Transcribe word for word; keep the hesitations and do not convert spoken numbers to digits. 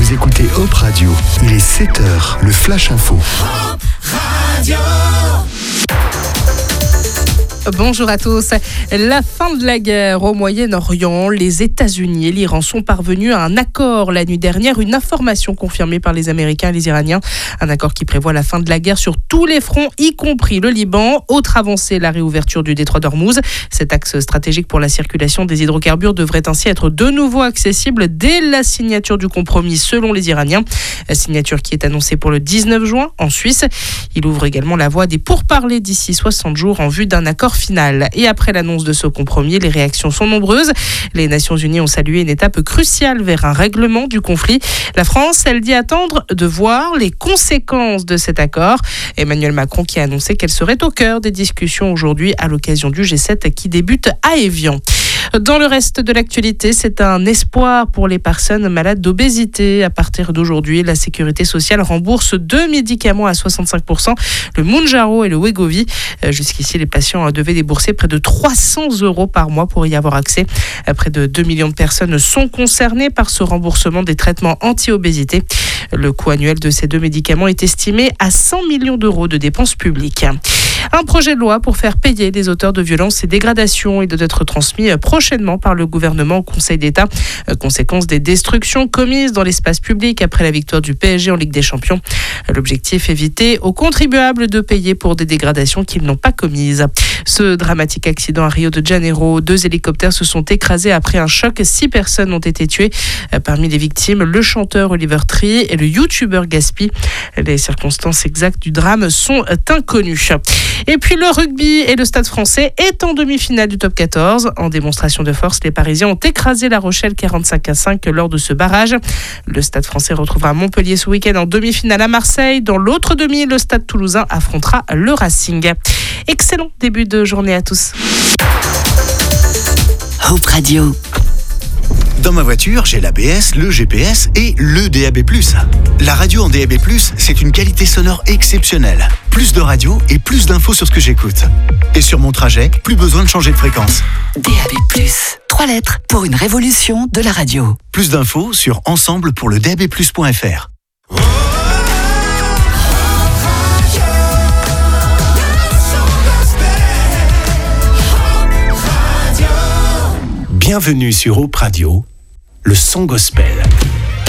Vous écoutez Hope Radio. Il est sept heures, le Flash Info. Hope Radio. Bonjour à tous. La fin de la guerre au Moyen-Orient, les États-Unis et l'Iran sont parvenus à un accord la nuit dernière, une information confirmée par les Américains et les Iraniens. Un accord qui prévoit la fin de la guerre sur tous les fronts, y compris le Liban. Autre avancée, la réouverture du détroit d'Ormuz. Cet axe stratégique pour la circulation des hydrocarbures devrait ainsi être de nouveau accessible dès la signature du compromis selon les Iraniens. La signature qui est annoncée pour le dix-neuf juin en Suisse. Il ouvre également la voie des pourparlers d'ici soixante jours en vue d'un accord final. Et après l'annonce de ce compromis, les réactions sont nombreuses. Les Nations Unies ont salué une étape cruciale vers un règlement du conflit. La France, elle dit attendre de voir les conséquences de cet accord. Emmanuel Macron qui a annoncé qu'elle serait au cœur des discussions aujourd'hui à l'occasion du G sept qui débute à Évian. Dans le reste de l'actualité, c'est un espoir pour les personnes malades d'obésité. À partir d'aujourd'hui, la Sécurité sociale rembourse deux médicaments à soixante-cinq pour cent, le Mounjaro et le Wegovy. Jusqu'ici, les patients devaient débourser près de trois cents euros par mois pour y avoir accès. Près de deux millions de personnes sont concernées par ce remboursement des traitements anti-obésité. Le coût annuel de ces deux médicaments est estimé à cent millions d'euros de dépenses publiques. Un projet de loi pour faire payer les auteurs de violences et dégradations. Il doit être transmis prochainement par le gouvernement au Conseil d'État. Conséquence des destructions commises dans l'espace public après la victoire du P S G en Ligue des Champions. L'objectif, éviter aux contribuables de payer pour des dégradations qu'ils n'ont pas commises. Ce dramatique accident à Rio de Janeiro, deux hélicoptères se sont écrasés après un choc. Six personnes ont été tuées. Parmi les victimes, le chanteur Oliver Tree et le youtubeur Gaspi. Les circonstances exactes du drame sont inconnues. Et puis le rugby et le Stade français est en demi-finale du top quatorze. En démonstration de force, les Parisiens ont écrasé La Rochelle quarante-cinq à cinq lors de ce barrage. Le Stade français retrouvera Montpellier ce week-end en demi-finale à Marseille. Dans l'autre demi, le Stade toulousain affrontera le Racing. Excellent début de journée à tous. Hope Radio. Dans ma voiture, j'ai l'A B S, le G P S et le D A B plus. La radio en D A B plus, c'est une qualité sonore exceptionnelle. Plus de radio et plus d'infos sur ce que j'écoute. Et sur mon trajet, plus besoin de changer de fréquence. D A B plus, trois lettres pour une révolution de la radio. Plus d'infos sur ensemble pour le D A B plus point F R. Bienvenue sur Hope Radio, le son gospel.